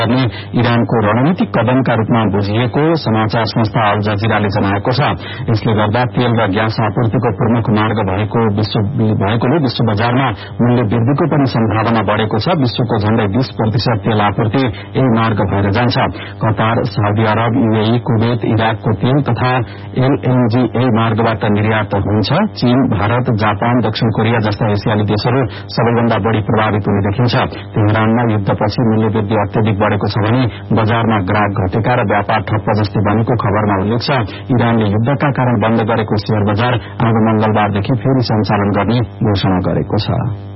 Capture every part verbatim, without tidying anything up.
गर्ने इरानको रणनीतिक कदमका रूपमा बुझिएको समाचार संस्था अल जजिराले जनाएको छ। यसले गर्दा तेल र ग्यास आपूर्तिको प्रमुख मार्ग भएको भएकोले विश्व बजारमा मूल्य वृद्धिको पनि सम्भावना बढ़ेको छ। विश्वको झण्डै बीस प्रतिशत तेल आपूर्ति यही मार्ग भएर जान्छ। Qatar, Saudi Arab, UAE, Kuwait, इराकको तेल तथा एलएनजी यही मार्गबाट निर्यात हुन्छ। चीन, भारत, जापान, दक्षिण कोरिया जस्ता एसियाली देशहरू सबैभन्दा बढ़ी प्रभावित हुने देखिन्छ। तेहरानमा युद्धपछि मूल्य वृद्धि अत्यधिक बढ़ेको छ भने बजारमा ग्राहक घटेका र व्यापार ठप्प जस्तै बनेको खबरमा उल्लेख छ। इरानले युद्धका कारण बन्द गरेको शेयर बजार आउँदो मंगलबारदेखि फेरि सञ्चालन गर्ने घोषणा गरेको छ।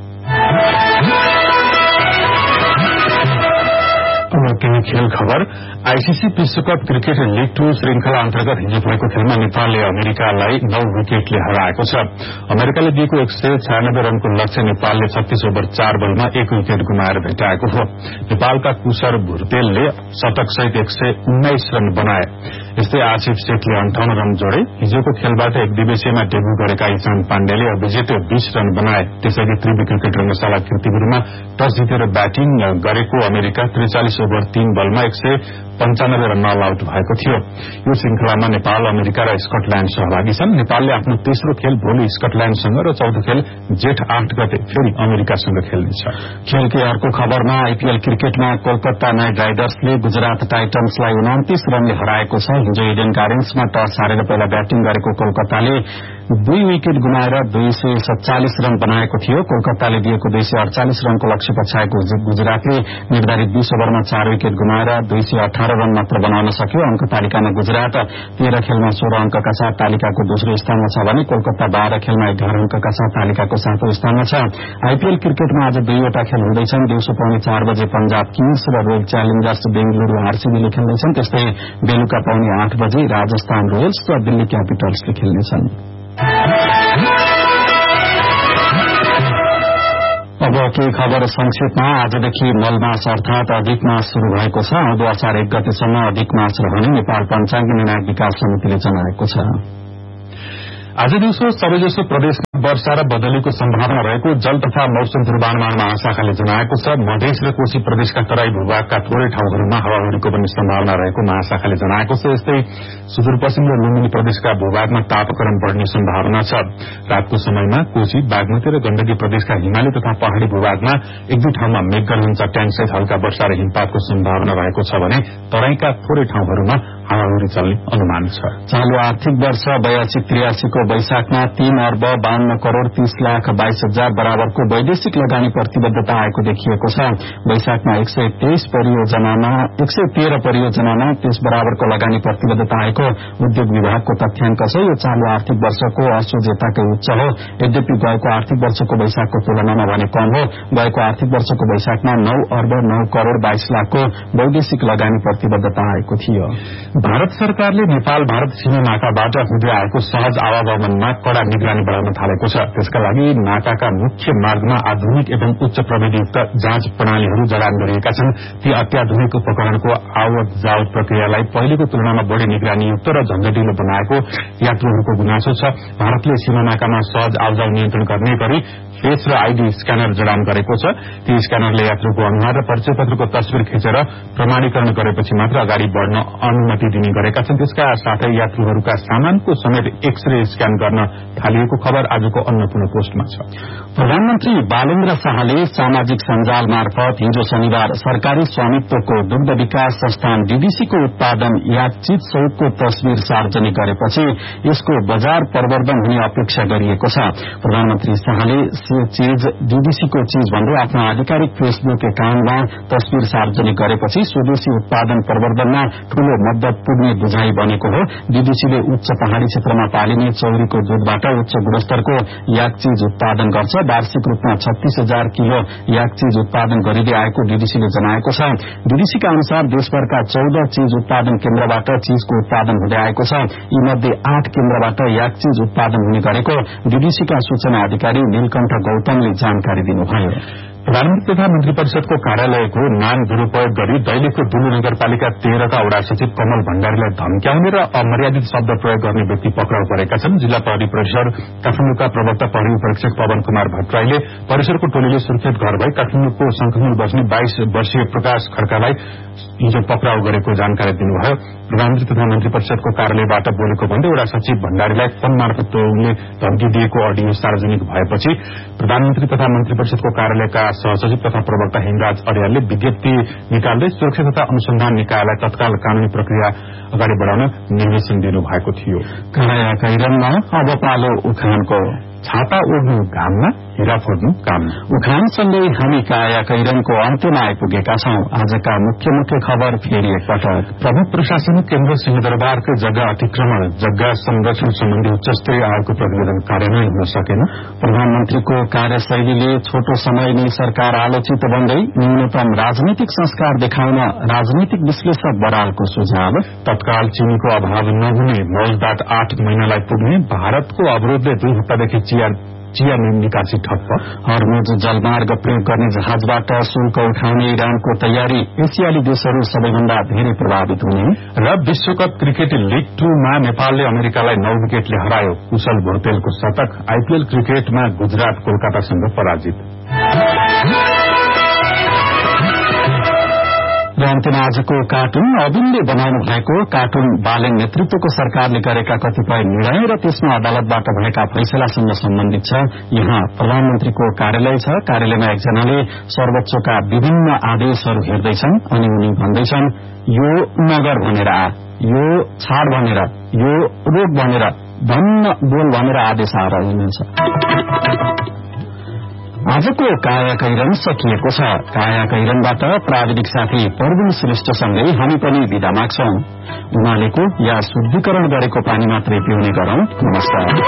केही खेल खबर। आईसीसी विश्वकप क्रिकेट लीग टू श्रृंखला अन्तर्गत हिजो भएको खेलमा नेपालले अमेरिकालाई नौ विकेटले हराएको छ। अमेरिकाले दिएको एक सय छयानब्बे रनको लक्ष्य नेपालले छत्तीस ओभर चार बलमा एक विकेट गुमाएर भेटाएको हो। नेपालका कुशर भुर्तेलले शतक सहित एक सय उन्नाइस रन बनाए। यस्तै आसिफ शेखले अन्ठाउन्न रन जोडे। हिजोको खेलबाट एक दिवसीयमा डेब्यू गरेका इशान पाण्डेले अभिजित बीस रन बनाए। त्यसैले त्रिवी क्रिकेट रंगशाला कीर्तिपुरमा टस जितेर ब्याटिङ गरेको अमेरिका त्रिचालिस ओभर तीन बलमा एक सय पञ्चानब्बे रन अल आउट भएको थियो। यो श्रृंखलामा नेपाल, अमेरिका र स्कटल्याण्ड सहभागी छन्। नेपालले आफ्नो तेस्रो खेल भोलि स्कटल्याण्डसँग र चौथो खेल जेठ आठ गते फेरि अमेरिकासँग खेल्नेछ। खेलकै अर्को खबरमा आईपीएल क्रिकेटमा कोलकाता नाइट राइडर्सले गुजरात टाइटन्सलाई उन्तिस रनले हराएको छ। हिजो इडेन गार्डन्समा टस हारेर पहिला ब्याटिङ गरेको कोलकाताले दुई विकेट गुमाएर दुई सय सत्तालिस रन बनाएको थियो। कोलकाताले दिएको दुई सय अडचालिस रनको लक्ष्य पछ्याएको गुजरातले निर्धारित बीस ओभरमा चार विकेट गुमाएर दुई सय अठारह रन मात्र बनाउन सक्यो। अंक तालिकामा गुजरात तेह्र खेलमा सोह्र अंकका साथ तालिकाको दोस्रो स्थानमा छ भने कोलकाता बाह्र खेलमा एघार अंकका साथ तालिकाको सातौं स्थानमा छ। आईपीएल क्रिकेटमा आज दुईवटा खेल हुँदैछन्। दिउँसो पाउने चार बजे पंजाब किङ्स र रोयल च्यालेन्जर्स बेंगलुरू आरसीबीले खेल्नेछन्। त्यस्तै बेलुका पाउने आठ बजे राजस्थान रोयल्स र दिल्ली क्यापिटल्सले खेल्नेछन्। अब केही खबर संक्षेपमा। आजदेखि मलमास अर्थात अधिक मास शुरू भएको छ। आउँदो असार एक गतेसम्म अधिक मास रहने नेपाल पञ्चाङ्ग निर्णायक विकास समितिले जनाएको छ। आज दिउँसो सबैजसो प्रदेशमा वर्षा र बदलीको सम्भावना रहेको जल तथा मौसम पूर्वानुमान महाशाखाले जनाएको छ। मधेस र कोशी प्रदेशका तराई भूभागका थोरै ठाउँहरूमा हावाहुरीको पनि सम्भावना रहेको महाशाखाले जनाएको छ। यस्तै सुदूरपश्चिम र लुम्बिनी प्रदेशका भूभागमा तापक्रम बढ़ने सम्भावना छ। रातको समयमा कोशी, बागमती र गण्डकी प्रदेशका हिमाली तथा पहाड़ी भूभागमा एक दुई ठाउँमा मेघगर्जन चट्याङसहित हल्का वर्षा र हिमपातको सम्भावना रहेको छ भने तराईका थोरै ठाउँहरूमा हावाहुरी चल्ने अनुमान छ। चालू आर्थिक वर्ष बयासी त्रियासीको वैशाखमा तीन अर्ब बाहन्न करोड़ तीस लाख बाइस हजार बराबरको वैदेशिक लगानी प्रतिबद्धता आएको देखिएको छ। वैशाखमा एक सय तेइस परियोजनामा एक सय तेह्र परियोजनामा त्यस बराबरको लगानी प्रतिबद्धता आएको उद्योग विभागको तथ्याङ्क छ। यो चालू आर्थिक वर्षको असोजेताकै उच्च हो। यद्यपि गएको आर्थिक वर्षको वैशाखको तुलनामा भने कम हो। गएको आर्थिक वर्षको वैशाखमा नौ अर्ब नौ करोड़ बाइस लाखको वैदेशिक लगानी प्रतिबद्धता आएको थियो। भारत सरकारले नेपाल भारत सीमा नाकाबाट हुँदै आएको सहज आवागमनमा कड़ा निगरानी बढ़ाउन थालेको छ। त्यसका लागि नाकाका मुख्य मार्गमा आधुनिक एवं उच्च प्रविधियुक्त जाँच प्रणालीहरू जडान गरिएका छन्। ती अत्याधुनिक उपकरणको आवत जावत प्रक्रियालाई पहिलेको तुलनामा बढ़ी निगरानीयुक्त र झन्झटिलो बनाएको यात्रुहरूको गुनासो छ। भारतले सीमा नाकामा सहज आउजाउ नियन्त्रण गर्ने गरी फेस र आईडी स्क्यानर जडान गरेको छ। ती स्क्यानरले यात्रुको अनुहार र परिचय पत्रको तस्विर खिचेर प्रमाणीकरण गरेपछि मात्र अगाडि बढ़न अनुमति दिने गरेका छन्। त्यसका साथै यात्रुहरूका सामानको समेत एक्सरे स्क्यान गर्न थालिएको खबर आजको अन्नपूर्ण पोस्टमा छ। प्रधानमन्त्री बालेन्द्र शाहले सामाजिक सञ्जाल मार्फत हिजो शनिबार सरकारी स्वामित्वको दुग्ध विकास संस्थान डीडीसीको उत्पादन याचित सहितको तस्विर सार्वजनिक गरेपछि यसको बजार प्रवर्धन हुने अपेक्षा गरिएको छ। प्रधानमन्त्री शाहले चीज डीडीसीको चीज भन्दै आफ्नो आधिकारिक फेसबुक एकाउन्टमा तस्विर सार्वजनिक गरेपछि स्वदेशी उत्पादन प्रवर्धनमा ठूलो मद्दत पुग्ने बुझाइ बनेको हो। डीडीसीले उच्च पहाड़ी क्षेत्रमा पालिने चौरीको दूधबाट उच्च गुणस्तरको याक चीज उत्पादन गर्छ। वार्षिक रूपमा छत्तीस हजार किलो याक चीज उत्पादन गरिँदै आएको डीडीसीले जनाएको छ। डीडीसीका अनुसार देशभरका चौध चीज उत्पादन केन्द्रबाट चीजको उत्पादन हुँदै आएको छ। यी मध्ये आठ केन्द्रबाट याक चीज उत्पादन हुने गरेको डीडीसीका सूचना अधिकारी नीलकण्ठ गौतमले जानकारी दिनुभयो। प्रधानमन्त्री तथा मन्त्री परिषदको कार्यालयको नाम दुरूपयोग गरी दैलेखको दुलु नगरपालिका तेह्रका वडा सचिव कमल भण्डारीलाई धम्क्याउने र अमर्यादित शब्द प्रयोग गर्ने व्यक्ति पक्राउ परेका छन्। जिल्ला प्रहरी परिसर काठमाडौँका प्रवक्ता प्रहरी परीक्षक पवन कुमार भट्टराईले परिसरको टोलीले सुर्खेत घर भई काठमाडौँको शंखमुल बस्ने बाइस वर्षीय प्रकाश खड्कालाई हिजो पक्राउ गरेको जानकारी दिनुभयो। प्रधानमन्त्री तथा मन्त्री परिषदको कार्यालयबाट बोलेको भन्दै वडा सचिव भण्डारीलाई फोन मार्फत उनले धम्की दिएको अडियो सार्वजनिक भएपछि प्रधानमन्त्री तथा मन्त्री परिषदको कार्यालयका सहसचिव तथा प्रवक्ता हेमराज अर्यालले विज्ञप्ति निकाल्दै सुरक्षा तथा अनुसन्धान निकायलाई तत्काल कानूनी प्रक्रिया अगाडि बढाउन निर्देशन दिनुभएको थियो। कैरनमा अब पालो उखानको छाता ओढ्नु घाममा हिरा फोड्नु काममा। उखानसँगै हामी काया कैरनको अन्त्यमा आइपुगेका छौं। आजका मुख्य मुख्य खबर फेरि एकपटक। प्रमुख प्रशासनिक केन्द्र सिंहदरबारको जग्गा अतिक्रमण जग्गा संरक्षण सम्बन्धी उच्चस्तरीय आयोगको प्रतिवेदन कार्यान्वयन हुन सकेन। प्रधानमन्त्रीको कार्यशैलीले छोटो समयमै सरकार आलोचित बन्दै न्यूनतम राजनीतिक संस्कार देखाउन राजनीतिक विश्लेषक बरालको सुझाव। तत्काल चिनीको अभाव नहुने मौजदात आठ महिनालाई पुग्ने भारतको अवरोधले दुई हप्तादेखि चिया निकासी ठप्प। हर्मुज जलमार्ग प्रयोग गर्ने जहाजबाट शुल्क उठाउने इरानको तयारी। एसियाली देशहरू सबैभन्दा धेरै प्रभावित हुने। र विश्वकप क्रिकेट लीग टूमा नेपालले अमेरिकालाई नौ विकेटले हरायो। कुशल भोटेलको शतक। आईपीएल क्रिकेटमा गुजरात कोलकातासँग पराजित। र अन्त्यमा आजको कार्टुन अविनले बनाउनु भएको कार्टुन बालेन नेतृत्वको सरकारले गरेका कतिपय निर्णय र त्यसमा अदालतबाट भएका फैसलासँग सम्बन्धित छ। यहाँ प्रधानमन्त्रीको कार्यालय छ। कार्यालयमा एकजनाले सर्वोच्चका विभिन्न आदेशहरू हेर्दैछन् अनि उनी भन्दैछन् यो नगर भनेर आ, यो छाड भनेर, यो रोक भनेर, भन्न बोल भनेर आदेश आएर हिँड्नुहुन्छ। आजको काया कैरन सकिएको छ। काया कैरनबाट प्राविधिक साथी प्रवीण श्रेष्ठसँगै हामी पनि बिदा माग्छौं। उमालेको या शुद्धिकरण गरेको पानी मात्रै पिउने गरौं। नमस्कार।